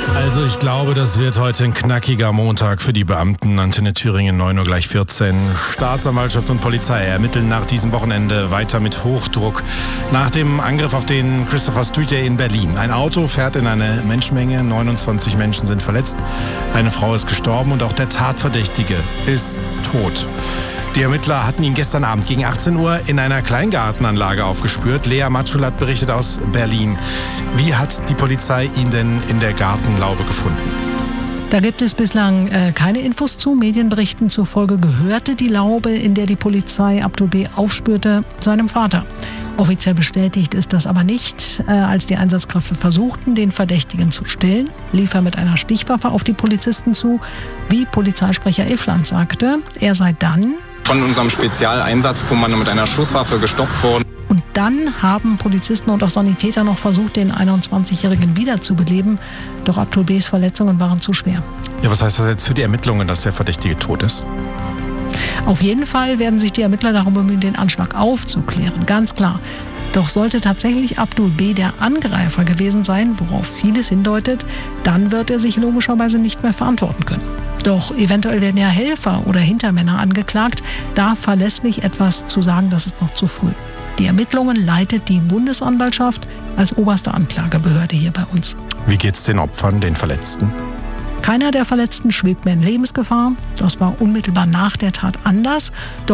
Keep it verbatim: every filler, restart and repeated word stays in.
Also ich glaube, das wird heute ein knackiger Montag für die Beamten. Antenne Thüringen, neun Uhr gleich vierzehn. Staatsanwaltschaft und Polizei ermitteln nach diesem Wochenende weiter mit Hochdruck. Nach dem Angriff auf den Christopher Street Day in Berlin. Ein Auto fährt in eine Menschenmenge, neunundzwanzig Menschen sind verletzt. Eine Frau ist gestorben und auch der Tatverdächtige ist tot. Die Ermittler hatten ihn gestern Abend gegen achtzehn Uhr in einer Kleingartenanlage aufgespürt. Lea Matschulat berichtet aus Berlin. Wie hat die Polizei ihn denn in der Gartenlaube gefunden? Da gibt es bislang äh, keine Infos zu. Medienberichten zufolge gehörte die Laube, in der die Polizei Abdul B. aufspürte, seinem Vater. Offiziell bestätigt ist das aber nicht. Äh, als die Einsatzkräfte versuchten, den Verdächtigen zu stellen, lief er mit einer Stichwaffe auf die Polizisten zu. Wie Polizeisprecher Iffland sagte, er sei dann von unserem Spezialeinsatzkommando mit einer Schusswaffe gestoppt worden. Und dann haben Polizisten und auch Sanitäter noch versucht, den einundzwanzigjährigen wiederzubeleben. Doch Abdul B.s Verletzungen waren zu schwer. Ja, was heißt das jetzt für die Ermittlungen, dass der Verdächtige tot ist? Auf jeden Fall werden sich die Ermittler darum bemühen, den Anschlag aufzuklären. Ganz klar. Doch sollte tatsächlich Abdul B. der Angreifer gewesen sein, worauf vieles hindeutet, dann wird er sich logischerweise nicht mehr verantworten können. Doch eventuell werden ja Helfer oder Hintermänner angeklagt. Da verlässlich etwas zu sagen, das ist noch zu früh. Die Ermittlungen leitet die Bundesanwaltschaft als oberste Anklagebehörde hier bei uns. Wie geht's den Opfern, den Verletzten? Keiner der Verletzten schwebt mehr in Lebensgefahr. Das war unmittelbar nach der Tat anders. Doch